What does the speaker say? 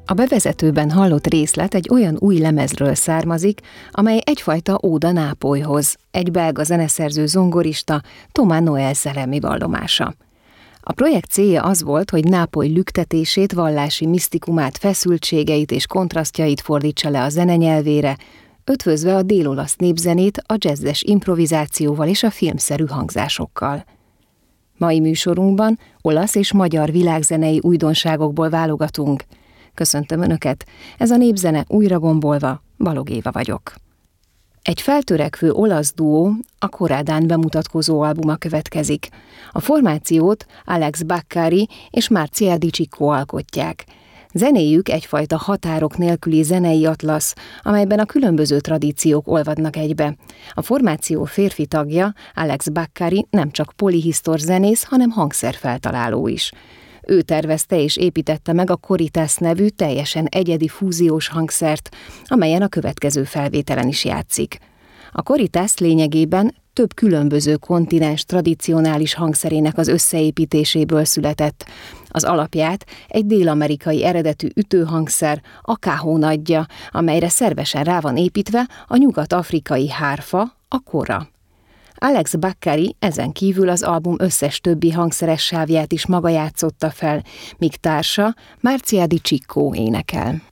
A bevezetőben hallott részlet egy olyan új lemezről származik, amely egyfajta óda Nápolyhoz, egy belga zeneszerző zongorista, Thomas Noel szellemi vallomása. A projekt célja az volt, hogy Nápoly lüktetését, vallási misztikumát, feszültségeit és kontrasztjait fordítsa le a zene nyelvére, ötvözve a dél-olasz népzenét a jazzes improvizációval és a filmszerű hangzásokkal. Mai műsorunkban olasz és magyar világzenei újdonságokból válogatunk. Köszöntöm Önöket, ez a Népzene újra gombolva, Balog Éva vagyok. Egy feltörekvő olasz duó, a Korádán bemutatkozó albuma következik. A formációt Alex Baccari és Marcia Di Cicco alkotják. Zenéjük egyfajta határok nélküli zenei atlasz, amelyben a különböző tradíciók olvadnak egybe. A formáció férfi tagja, Alex Baccari nem csak polihisztor zenész, hanem hangszerfeltaláló is. Ő tervezte és építette meg a Coritas nevű teljesen egyedi fúziós hangszert, amelyen a következő felvételen is játszik. A Coritas lényegében több különböző kontinens tradicionális hangszerének az összeépítéséből született. Az alapját egy dél-amerikai eredetű ütőhangszer, a cajón adja, amelyre szervesen rá van építve a nyugat-afrikai hárfa, a kora. Alex Baccari ezen kívül az album összes többi hangszeres sávját is maga játszotta fel, míg társa Marcia Di Cicco énekel.